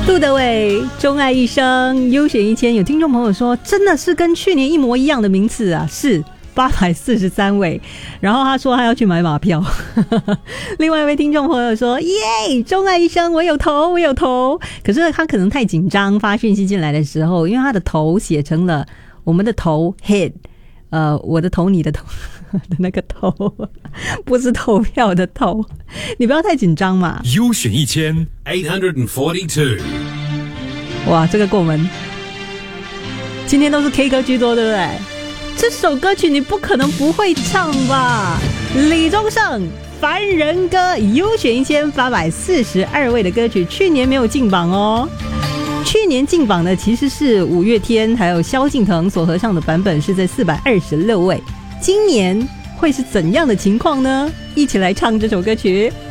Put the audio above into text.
杜德伟钟爱一生优选1000，有听众朋友说真的是跟去年一模一样的名次啊，是843位，然后他说他要去买马票另外一位听众朋友说耶，钟爱一生我有投，可是他可能太紧张，发讯息进来的时候，因为他的头写成了我们的头 head， 我的头你的头的那个头，不是投票的头，你不要太紧张嘛。 优选1842， 哇，这个过门，今天都是 K 歌居多，对不对？这首歌曲你不可能不会唱吧？李宗盛《凡人歌》优选1842位的歌曲，去年没有进榜哦。去年进榜的其实是五月天还有萧敬腾所合唱的版本，是在426位。今年会是怎样的情况呢？一起来唱这首歌曲。